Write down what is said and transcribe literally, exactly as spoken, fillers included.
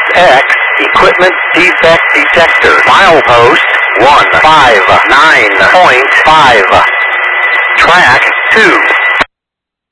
X, equipment defect detector. Milepost one five nine point five. Track two.